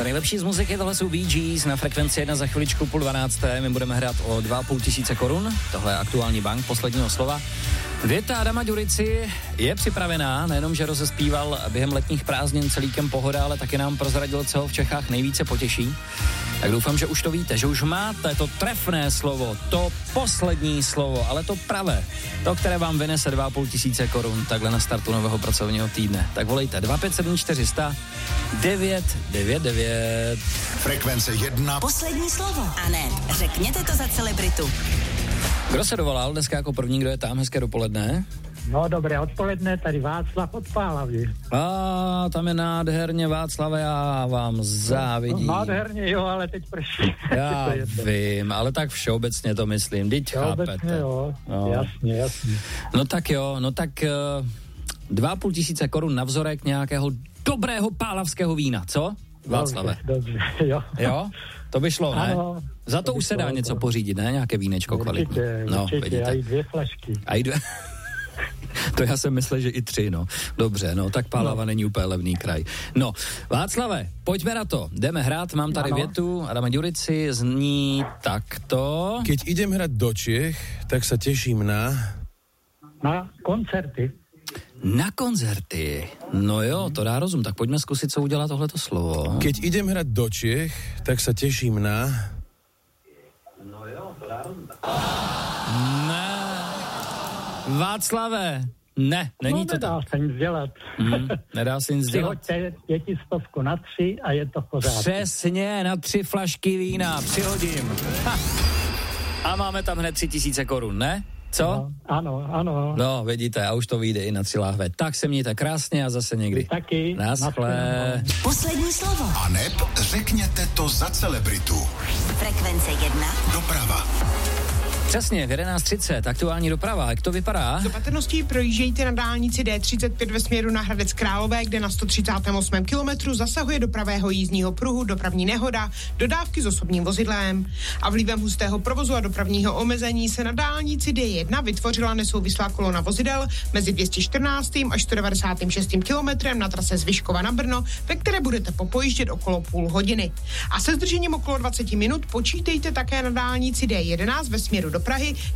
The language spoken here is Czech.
nejlepší z muziky, tohle jsou Bee Gees na frekvenci 1 za chviličku 11:30. My budeme hrát o 2 500 korun. Tohle je aktuální bank posledního slova. Věta Adama Ďurici je připravená, nejenom, že rozespíval během letních prázdnin celíkem Pohoda, ale taky nám prozradil, co ho v Čechách nejvíce potěší. Tak doufám, že už to víte, že už máte to trefné slovo, to poslední slovo, ale to pravé, to, které vám vynese 2 500 korun takhle na startu nového pracovního týdne. Tak volejte 257 400 999. Frekvence 1. Poslední slovo. A ne, řekněte to za celebritu. Kdo se dovolal dneska jako první, kdo je tam? Hezké dopoledne. No, dobré odpoledne, tady Václav od Pálavy. A tam je nádherně, Václave, já vám závidím. No, nádherně, jo, ale teď prší. Já vím, ale tak všeobecně to myslím, teď chápete. Jo, no. Jasně. No tak 2 500 korun na vzorek nějakého dobrého pálavského vína, co? Václave. Dobře, jo. Jo? To by šlo, ne? Ano, za to už se dá něco pořídit, ne? Nějaké vínečko kvalitní. Určitě, a i 2 flašky. To já jsem myslel, že i 3, no. Dobře, no, tak Pálava není úplně levný kraj. No, Václave, pojďme na to. Jdeme hrát, mám tady větu Adama Ďurici, zní takto. Keď idem hrať do Čiech, tak sa teším na koncerty. Na koncerty. No jo, to dá rozum, tak pojďme zkusit, co udělá tohleto slovo. Keď idem hrať do Čiech, tak sa teším na... No jo, to dá rozum. Ne. Václave, ne, není to tak. Nedá se nic dělat. Nedá se nic dělat. Přihoďte 500 na 3 a je to v pořádku. Přesně, na 3 flašky vína, přihodím. A máme tam hned 3000 korun, ne? Co? No, ano. No, vidíte, a už to vyjde i na 3 láhve. Tak se mějte krásně a zase někdy. Taky. Naschle. Poslední slovo. A neb řekněte to za celebritu. Frekvence 1. Doprava. Přesně, v 11:30, aktuální doprava. Jak to vypadá? Z opatrností projíždějte na dálnici D35 ve směru na Hradec Králové, kde na 138. kilometru zasahuje do pravého jízdního pruhu dopravní nehoda, dodávky s osobním vozidlem. A vlivem hustého provozu a dopravního omezení se na dálnici D1 vytvořila nesouvislá kolona vozidel mezi 214. až 196. kilometrem na trase z Vyškova na Brno, ve které budete popojíždět okolo půl hodiny. A se zdržením okolo 20 minut počítejte také na dálnici D11 ve směru do Prahy,